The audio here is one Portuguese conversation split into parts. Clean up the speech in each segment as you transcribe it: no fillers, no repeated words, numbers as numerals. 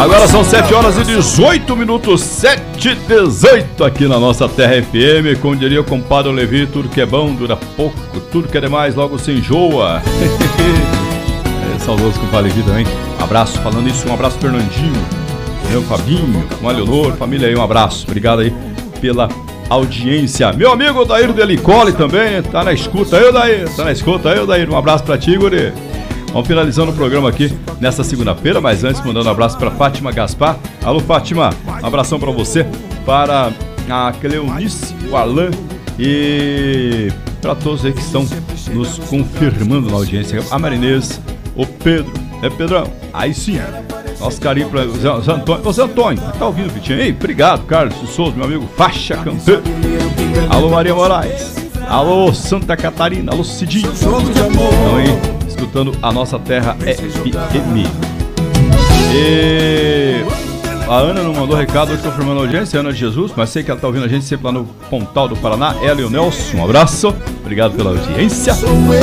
Agora são 7 horas e 18 minutos, 7h18 aqui na nossa Terra FM. Como diria o compadre Levi, tudo que é bom dura pouco, tudo que é demais logo se enjoa. Saudoso compadre Levi também. Abraço, falando isso, um abraço Fernandinho, meu Fabinho, com a Leonor, família aí, um abraço. Obrigado aí pela audiência. Meu amigo Dair Delicoli também, tá na escuta. Eu, Dair, tá na escuta. Eu, Dair, um abraço pra ti, guri. Vamos finalizando o programa aqui nesta segunda-feira, mas antes mandando um abraço para Fátima Gaspar. Alô, Fátima, um abração para você, para a Cleonice, o Alain e para todos aí que estão nos confirmando na audiência. A Marinês, o Pedro, Pedrão? Aí sim, nosso carinho para o Zé Antônio. Ô Zé Antônio, tá ouvindo, Vitinho? Ei, obrigado, Carlos Souza, meu amigo Faixa Campeiro. Alô, Maria Moraes. Alô, Santa Catarina. Alô, Cidinho. Então aí, escutando a nossa Terra FM. E a Ana não mandou recado hoje confirmando a audiência, Ana de Jesus, mas sei que ela tá ouvindo a gente sempre lá no Pontal do Paraná. Ela e o Nelson, um abraço. Obrigado pela audiência.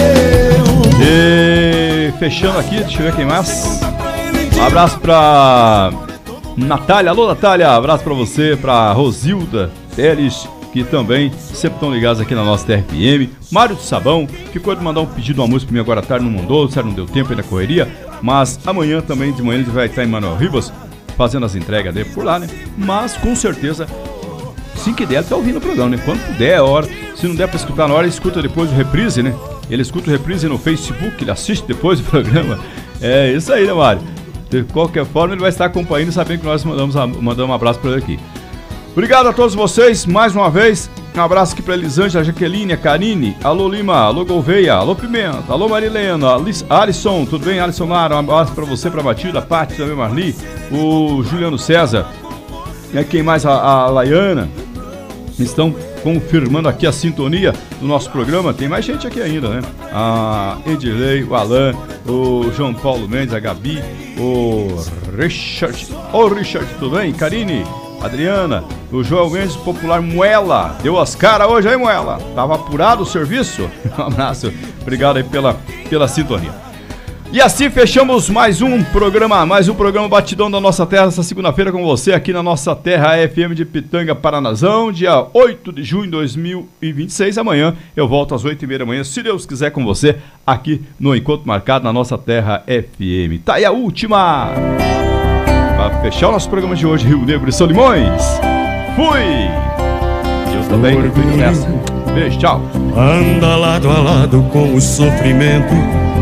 E fechando aqui, deixa eu ver quem mais. Um abraço pra Natália. Alô, Natália, abraço pra você, pra Rosilda Teles, que também sempre estão ligados aqui na nossa TRFM. Mário de Sabão, ficou de mandar um pedido de uma música pra mim agora à tarde, não mandou, sério, não deu tempo aí na correria, mas amanhã também, de manhã, ele vai estar em Manuel Rivas, fazendo as entregas dele por lá, né? Mas, com certeza, assim que der, ele tá ouvindo o programa, né? Quando der, é hora. Se não der pra escutar na hora, ele escuta depois o reprise, né? Ele escuta o reprise no Facebook, ele assiste depois do programa. É isso aí, né, Mário? De qualquer forma, ele vai estar acompanhando, sabendo que nós mandamos um abraço pra ele aqui. Obrigado a todos vocês, mais uma vez. Um abraço aqui pra Elisângela, Jaqueline, a Karine, alô Lima, alô Gouveia, alô Pimenta, alô Marilena, Alisson, tudo bem? Alisson Lara, um abraço pra você, pra Matilda, Paty, também Marli, o Juliano César, e quem mais? A Laiana. Estão confirmando aqui a sintonia do nosso programa. Tem mais gente aqui ainda, né? A Edilei, o Alain, o João Paulo Mendes, a Gabi, o Richard. Ô Richard, tudo bem? Karine, Adriana, o João Mendes, popular Moela. Deu as caras hoje aí, Moela. Tava apurado o serviço? Um abraço. Obrigado aí pela sintonia. E assim fechamos mais um programa Batidão da Nossa Terra, essa segunda-feira com você aqui na nossa Terra FM de Pitanga, Paranazão, dia 8 de junho de 2026. Amanhã eu volto às 8h30 da manhã, se Deus quiser, com você aqui no Encontro Marcado na nossa Terra FM. Tá aí a última! Para fechar o nosso programa de hoje, Rio Negro e Solimões. Fui! Eu também fui nessa. Beijo, tchau! Anda lado a lado com o sofrimento